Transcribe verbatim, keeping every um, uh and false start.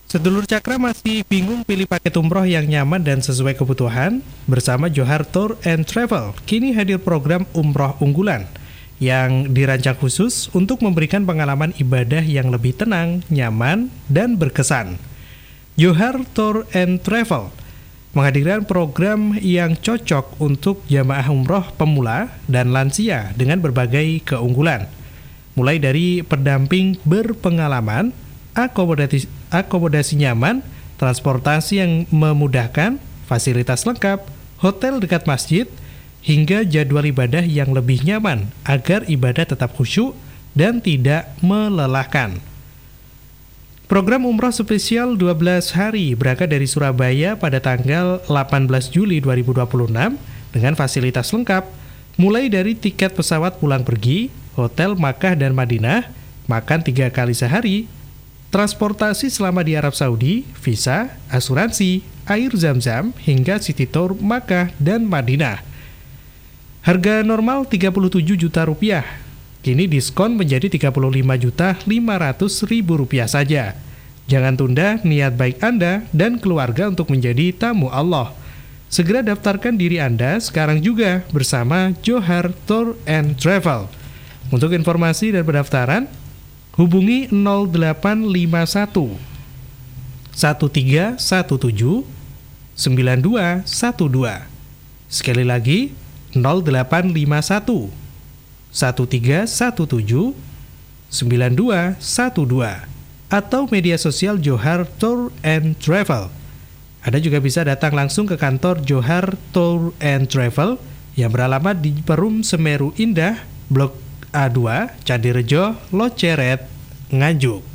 Sedulur Cakra masih bingung pilih paket umroh yang nyaman dan sesuai kebutuhan? Bersama Johar Tour and Travel, kini hadir program umroh unggulan yang dirancang khusus untuk memberikan pengalaman ibadah yang lebih tenang, nyaman, dan berkesan. Johar Tour and Travel menghadirkan program yang cocok untuk jamaah umroh pemula dan lansia dengan berbagai keunggulan. Mulai dari pendamping berpengalaman, akomodasi, akomodasi nyaman, transportasi yang memudahkan, fasilitas lengkap, hotel dekat masjid, hingga jadwal ibadah yang lebih nyaman agar ibadah tetap khusyuk dan tidak melelahkan. Program umroh spesial dua belas hari berangkat dari Surabaya pada tanggal delapan belas Juli dua ribu dua puluh enam dengan fasilitas lengkap, mulai dari tiket pesawat pulang pergi, hotel Makkah dan Madinah, makan tiga kali sehari, transportasi selama di Arab Saudi, visa, asuransi, air zam-zam, hingga city tour Makkah dan Madinah. Harga normal tiga puluh tujuh juta rupiah, kini diskon menjadi tiga puluh lima juta lima ratus ribu rupiah saja. Jangan tunda niat baik Anda dan keluarga untuk menjadi tamu Allah. Segera daftarkan diri Anda sekarang juga bersama Johar Tour and Travel. Untuk informasi dan pendaftaran, hubungi nol delapan lima satu, satu tiga satu tujuh, sembilan dua satu dua. Sekali lagi, nol delapan lima satu, satu tiga satu tujuh, sembilan dua satu dua, atau media sosial Johar Tour and Travel. Anda juga bisa datang langsung ke kantor Johar Tour and Travel yang beralamat di Perum Semeru Indah, Blok A dua, Candi Rejo, Loceret, Nganjuk.